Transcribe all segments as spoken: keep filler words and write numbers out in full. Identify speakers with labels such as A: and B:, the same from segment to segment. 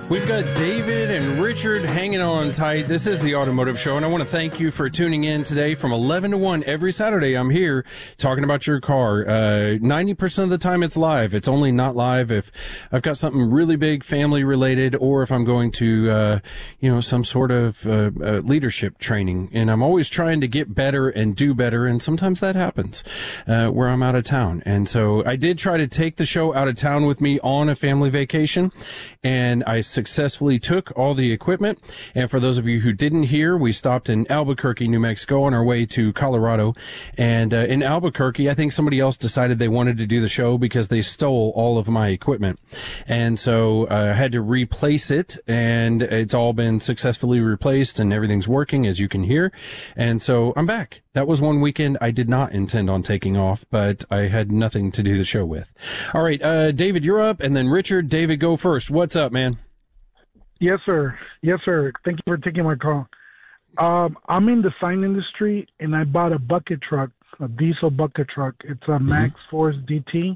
A: We've got David and Richard hanging on tight. This is the Automotive Show, and I want to thank you for tuning in today from eleven to one every Saturday. I'm here talking about your car. Uh, ninety percent of the time it's live. It's only not live if I've got something really big family related or if I'm going to, uh, you know, some sort of uh, uh, leadership training. And I'm always trying to get better and do better, and sometimes that happens uh, where I'm out of town. And so I did try to take the show out of town with me on a family vacation, and I successfully took all the equipment. And for those of you who didn't hear, we stopped in Albuquerque, New Mexico on our way to Colorado. And uh, in Albuquerque, I think somebody else decided they wanted to do the show because they stole all of my equipment. And so uh, I had to replace it, and it's all been successfully replaced and everything's working, as you can hear. And so I'm back. That was one weekend I did not intend on taking off, but I had nothing to do the show with. All right, uh, David, you're up, and then Richard. David, go first. What's up, man?
B: Yes, sir. Yes, sir. Thank you for taking my call. Um, I'm in the sign industry, and I bought a bucket truck, a diesel bucket truck. It's a mm-hmm. Max Force D T,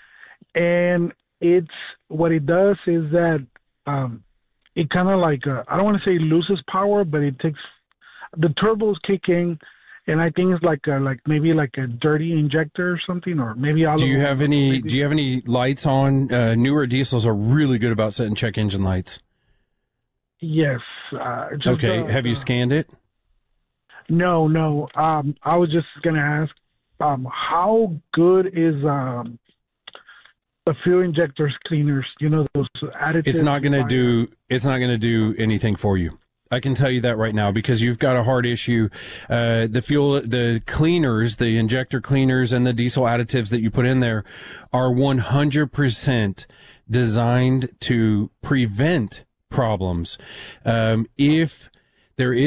B: and it's what it does is that um, it kind of like uh, I don't want to say loses power, but it takes the turbos kick in, and I think it's like a, like maybe like a dirty injector or something, or maybe I'll.
A: Do you have any? Maybe. Do you have any lights on? Uh, newer diesels are really good about setting check engine lights.
B: Yes. Uh, just,
A: okay.
B: Uh,
A: Have you scanned it?
B: No, no. Um, I was just going to ask, um, how good is um, the fuel injectors cleaners? You know, those additives.
A: It's not going to do. It's not going to do anything for you. I can tell you that right now because you've got a hard issue. Uh, the fuel, the cleaners, the injector cleaners, and the diesel additives that you put in there are one hundred percent designed to prevent problems. Um, if there is